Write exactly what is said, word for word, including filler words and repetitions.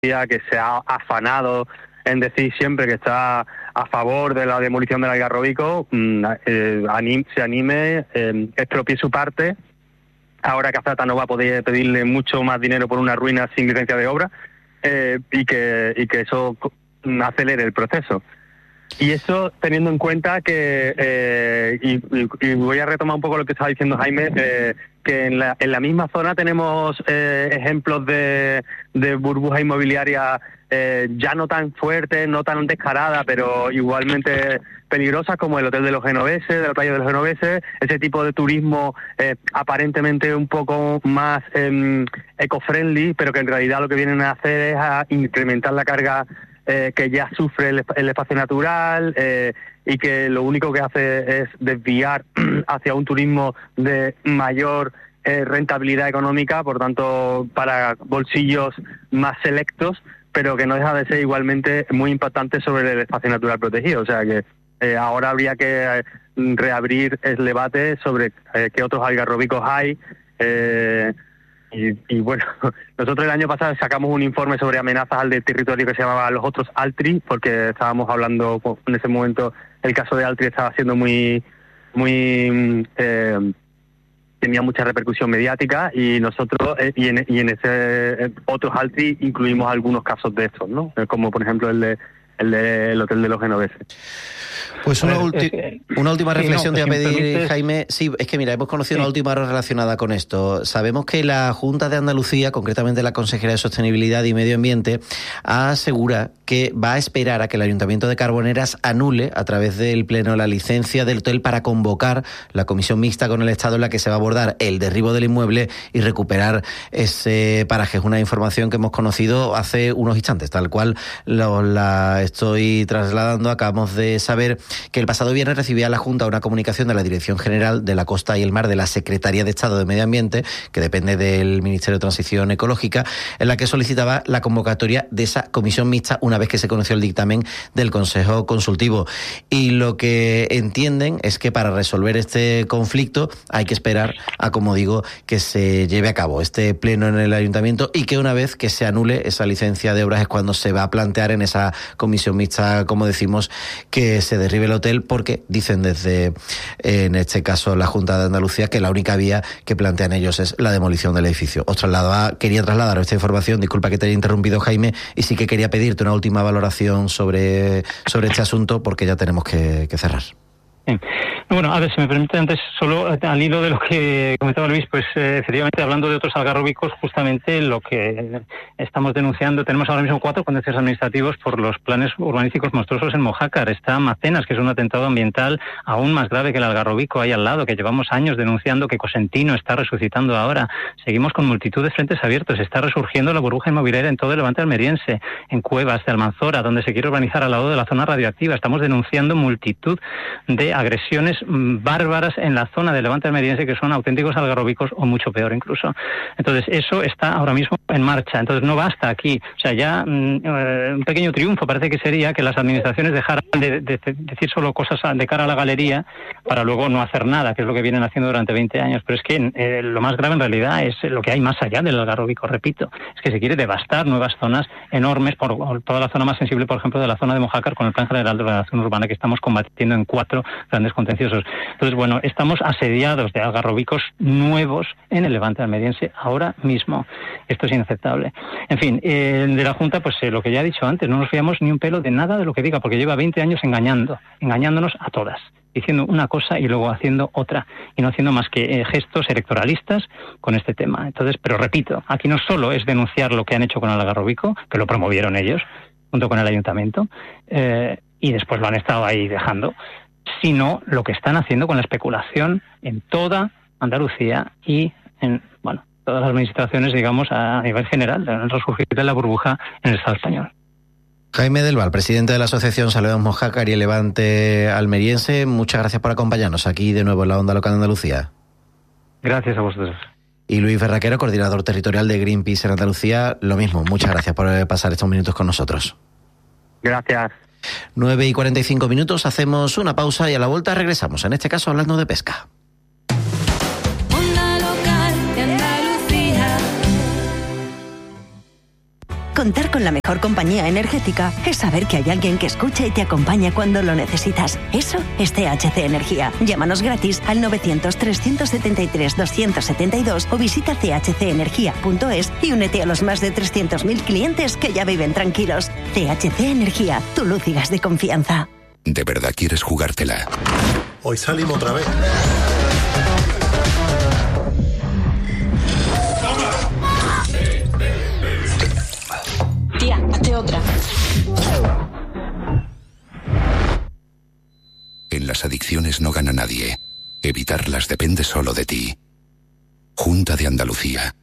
que se ha afanado en decir siempre que está a favor de la demolición del Algarrobico, eh, anim, se anime, eh, expropie su parte, ahora que Azata no va a poder pedirle mucho más dinero por una ruina sin licencia de obra, eh, y que y que eso acelere el proceso. Y eso teniendo en cuenta que, eh, y, y, y voy a retomar un poco lo que estaba diciendo Jaime, eh, que en la, en la misma zona tenemos eh, ejemplos de, de burbuja inmobiliaria eh, ya no tan fuertes, no tan descaradas, pero igualmente peligrosas, como el Hotel de los Genoveses, de la playa de los Genoveses, ese tipo de turismo eh, aparentemente un poco más eh, eco-friendly, pero que en realidad lo que vienen a hacer es a incrementar la carga Eh, que ya sufre el, el espacio natural eh, y que lo único que hace es desviar hacia un turismo de mayor eh, rentabilidad económica, por tanto para bolsillos más selectos, pero que no deja de ser igualmente muy impactante sobre el espacio natural protegido. O sea que eh, ahora habría que eh, reabrir el debate sobre eh, qué otros algarrobicos hay. eh, Y, y bueno, nosotros el año pasado sacamos un informe sobre amenazas al del territorio que se llamaba Los Otros Altri, porque estábamos hablando, en ese momento el caso de Altri estaba siendo muy, muy eh, tenía mucha repercusión mediática, y nosotros, eh, y, en, y en ese eh, Otros Altri incluimos algunos casos de estos, ¿no? Como por ejemplo el de el del Hotel de los Genoveses. Pues una, ulti una última reflexión sí, no, te voy a pedir, permites... Jaime. Sí, es que mira, hemos conocido sí. una última hora relacionada con esto. Sabemos que la Junta de Andalucía, concretamente la Consejería de Sostenibilidad y Medio Ambiente, asegura que va a esperar a que el Ayuntamiento de Carboneras anule a través del Pleno la licencia del hotel para convocar la comisión mixta con el Estado en la que se va a abordar el derribo del inmueble y recuperar ese paraje. Es una información que hemos conocido hace unos instantes, tal cual lo, la estoy trasladando. Acabamos de saber que el pasado viernes recibía la Junta una comunicación de la Dirección General de la Costa y el Mar de la Secretaría de Estado de Medio Ambiente, que depende del Ministerio de Transición Ecológica, en la que solicitaba la convocatoria de esa comisión mixta una vez que se conoció el dictamen del Consejo Consultivo. Y lo que entienden es que para resolver este conflicto hay que esperar a, como digo, que se lleve a cabo este pleno en el Ayuntamiento, y que una vez que se anule esa licencia de obras es cuando se va a plantear en esa comisión mixta, como decimos, que se derribe el hotel, porque dicen desde, en este caso, la Junta de Andalucía, que la única vía que plantean ellos es la demolición del edificio. Os trasladaba, quería trasladar esta información, disculpa que te haya interrumpido, Jaime, y sí que quería pedirte una última valoración sobre, sobre este asunto, porque ya tenemos que, que cerrar. Sí. Bueno, a ver, si me permite antes, solo al hilo de lo que comentaba Luis, pues eh, efectivamente, hablando de otros algarróbicos, justamente lo que estamos denunciando, tenemos ahora mismo cuatro contencios administrativos por los planes urbanísticos monstruosos en Mojácar. Está Macenas, que es un atentado ambiental aún más grave que el algarrobico ahí al lado, que llevamos años denunciando, que Cosentino está resucitando ahora. Seguimos con multitud de frentes abiertos, está resurgiendo la burbuja inmobiliaria en todo el Levante almeriense, en Cuevas de Almanzora, donde se quiere urbanizar al lado de la zona radioactiva. Estamos denunciando multitud de agresiones bárbaras en la zona del Levante almeriense, que son auténticos algarrobicos, o mucho peor incluso. Entonces eso está ahora mismo en marcha. Entonces no basta aquí. O sea, ya mm, eh, un pequeño triunfo parece que sería que las administraciones dejaran de, de, de decir solo cosas de cara a la galería para luego no hacer nada, que es lo que vienen haciendo durante veinte años. Pero es que eh, lo más grave en realidad es lo que hay más allá del algarrobico, repito. Es que se quiere devastar nuevas zonas enormes, por, por toda la zona más sensible, por ejemplo, de la zona de Mojácar, con el Plan General de Ordenación Urbana, que estamos combatiendo en cuatro grandes contenciosos. Entonces, bueno, estamos asediados de algarrobicos nuevos en el Levante almeriense ahora mismo. Esto es inaceptable. En fin, eh, de la Junta, pues eh, lo que ya he dicho antes, no nos fiamos ni un pelo de nada de lo que diga, porque lleva veinte años engañando, engañándonos a todas, diciendo una cosa y luego haciendo otra, y no haciendo más que eh, gestos electoralistas con este tema. Entonces, pero repito, aquí no solo es denunciar lo que han hecho con el algarrobico, que lo promovieron ellos, junto con el ayuntamiento, eh, y después lo han estado ahí dejando, sino lo que están haciendo con la especulación en toda Andalucía y en, bueno, todas las administraciones, digamos, a nivel general, el resurgir de la burbuja en el Estado español. Jaime Del Val, presidente de la Asociación Salvemos Mojácar y el Levante almeriense, muchas gracias por acompañarnos aquí de nuevo en la Onda Local de Andalucía. Gracias a vosotros. Y Luis Berraquero, coordinador territorial de Greenpeace en Andalucía, lo mismo, muchas gracias por pasar estos minutos con nosotros. Gracias. nueve y cuarenta y cinco minutos, hacemos una pausa y a la vuelta regresamos, en este caso hablando de pesca. Contar con la mejor compañía energética es saber que hay alguien que escucha y te acompaña cuando lo necesitas. Eso es T H C Energía. Llámanos gratis al novecientos, trescientos setenta y tres, doscientos setenta y dos o visita c h c energía punto es y únete a los más de trescientos mil clientes que ya viven tranquilos. T H C Energía, tu luz y gas de confianza. ¿De verdad quieres jugártela? Hoy salimos otra vez. Tía, hazte otra. En las adicciones no gana nadie. Evitarlas depende solo de ti. Junta de Andalucía.